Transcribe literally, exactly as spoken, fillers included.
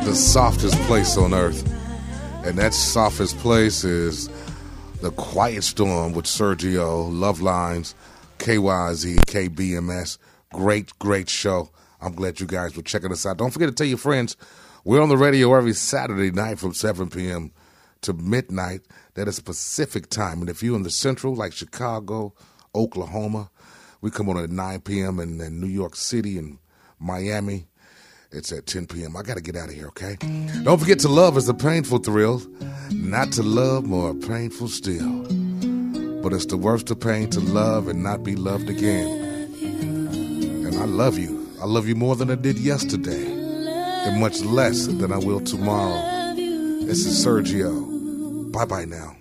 the softest place on earth. And that softest place is The Quiet Storm with Sergio, Love Lines, K Y Z, K B M S. Great, great show. I'm glad you guys were checking us out. Don't forget to tell your friends, we're on the radio every Saturday night from seven p.m. to midnight. That is Pacific time. And if you're in the Central, like Chicago, Oklahoma, we come on at nine p.m. in, in New York City and Miami. It's at ten p.m. I got to get out of here, okay? Don't forget to love is a painful thrill. Not to love more painful still. But it's the worst of pain to love and not be loved again. And I love you. I love you more than I did yesterday. And much less than I will tomorrow. This is Sergio. Bye-bye now.